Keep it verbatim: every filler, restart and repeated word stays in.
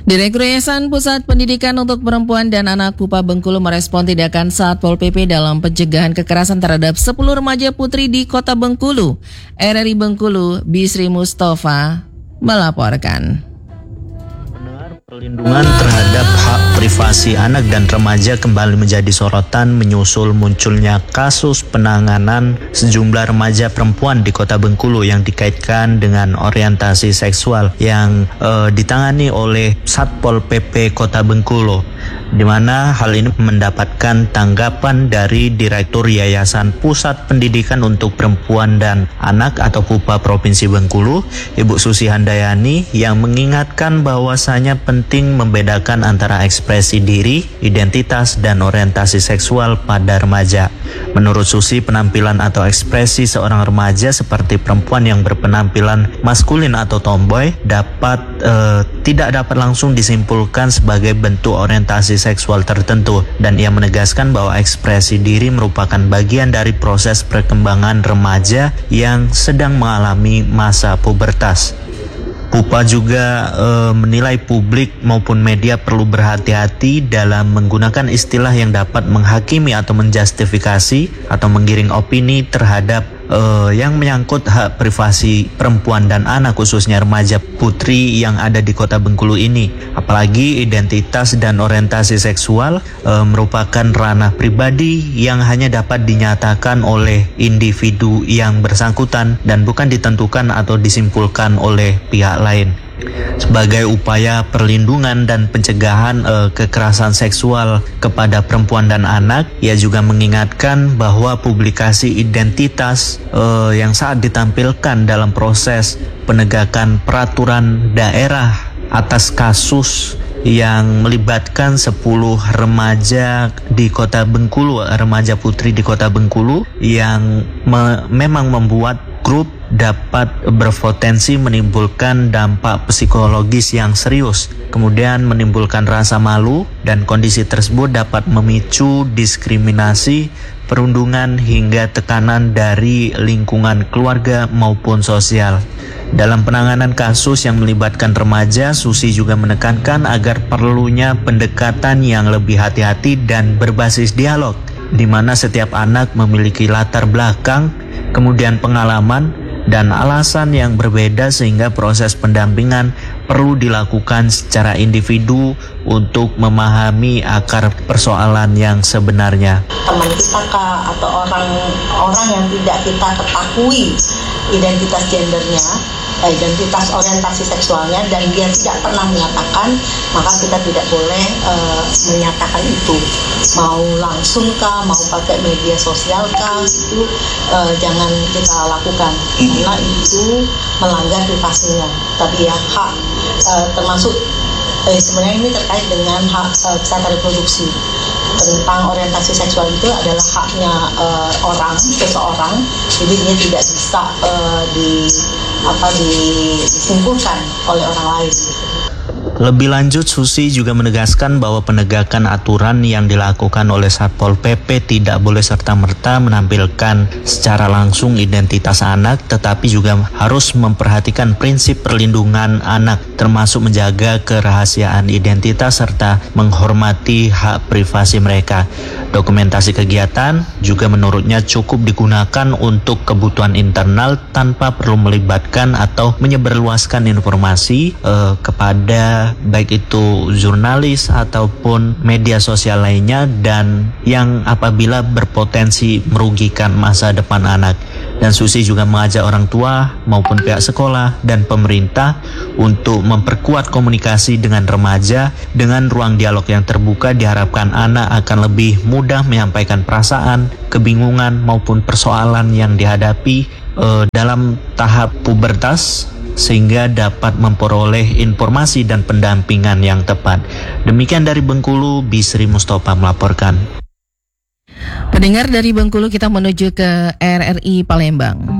Direktur Yayasan Pusat Pendidikan untuk Perempuan dan Anak Pupa Bengkulu merespon tindakan Satpol P P dalam pencegahan kekerasan terhadap sepuluh remaja putri di Kota Bengkulu. R R I Bengkulu, Bisri Mustafa melaporkan. Perlindungan terhadap hak privasi anak dan remaja kembali menjadi sorotan menyusul munculnya kasus penanganan sejumlah remaja perempuan di Kota Bengkulu yang dikaitkan dengan orientasi seksual yang eh, ditangani oleh Satpol P P Kota Bengkulu, di mana hal ini mendapatkan tanggapan dari Direktur Yayasan Pusat Pendidikan untuk Perempuan dan Anak atau Pupa Provinsi Bengkulu, Ibu Susi Handayani, yang mengingatkan bahwasanya penting membedakan antara ekspresi diri, identitas, dan orientasi seksual pada remaja. Menurut Susi, penampilan atau ekspresi seorang remaja seperti perempuan yang berpenampilan maskulin atau tomboy dapat eh, tidak dapat langsung disimpulkan sebagai bentuk orientasi seksual tertentu, dan ia menegaskan bahwa ekspresi diri merupakan bagian dari proses perkembangan remaja yang sedang mengalami masa pubertas. Pupa juga e, menilai publik maupun media perlu berhati-hati dalam menggunakan istilah yang dapat menghakimi atau menjustifikasi atau menggiring opini terhadap e, yang menyangkut hak privasi perempuan dan anak, khususnya remaja putri yang ada di Kota Bengkulu ini. Apalagi identitas dan orientasi seksual e, merupakan ranah pribadi yang hanya dapat dinyatakan oleh individu yang bersangkutan dan bukan ditentukan atau disimpulkan oleh pihak lain. Sebagai upaya perlindungan dan pencegahan eh, kekerasan seksual kepada perempuan dan anak, ia juga mengingatkan bahwa publikasi identitas eh, yang saat ditampilkan dalam proses penegakan peraturan daerah atas kasus yang melibatkan sepuluh remaja di Kota Bengkulu, remaja putri di Kota Bengkulu yang me- memang membuat grup dapat berpotensi menimbulkan dampak psikologis yang serius, kemudian menimbulkan rasa malu, dan kondisi tersebut dapat memicu diskriminasi, perundungan, hingga tekanan dari lingkungan keluarga maupun sosial. Dalam penanganan kasus yang melibatkan remaja, Susi juga menekankan agar perlunya pendekatan yang lebih hati-hati dan berbasis dialog, di mana setiap anak memiliki latar belakang, kemudian pengalaman, dan alasan yang berbeda, sehingga proses pendampingan perlu dilakukan secara individu untuk memahami akar persoalan yang sebenarnya. Teman kita kah, atau orang orang yang tidak kita ketahui identitas gendernya, identitas orientasi seksualnya, dan dia tidak pernah menyatakan, maka kita tidak boleh uh, menyatakan itu. Mau langsung kah, mau pakai media sosial kah, itu uh, jangan kita lakukan, karena itu melanggar privasinya. Tapi ya hak, uh, termasuk eh, sebenarnya ini terkait dengan hak uh, kesehatan reproduksi. Tentang orientasi seksual itu adalah haknya uh, orang, seseorang, jadi dia tidak bisa uh, di apa disimpulkan oleh orang lain. Lebih lanjut, Susi juga menegaskan bahwa penegakan aturan yang dilakukan oleh Satpol P P tidak boleh serta-merta menampilkan secara langsung identitas anak, tetapi juga harus memperhatikan prinsip perlindungan anak, termasuk menjaga kerahasiaan identitas serta menghormati hak privasi mereka. Dokumentasi kegiatan juga menurutnya cukup digunakan untuk kebutuhan internal tanpa perlu melibatkan atau menyebarluaskan informasi eh, kepada baik itu jurnalis ataupun media sosial lainnya, dan yang apabila berpotensi merugikan masa depan anak. Dan Susi juga mengajak orang tua maupun pihak sekolah dan pemerintah untuk memperkuat komunikasi dengan remaja. Dengan ruang dialog yang terbuka, diharapkan anak akan lebih mudah menyampaikan perasaan, kebingungan maupun persoalan yang dihadapi eh, dalam tahap pubertas, sehingga dapat memperoleh informasi dan pendampingan yang tepat. Demikian dari Bengkulu, Bisri Mustafa melaporkan. Pendengar, dari Bengkulu kita menuju ke R R I Palembang.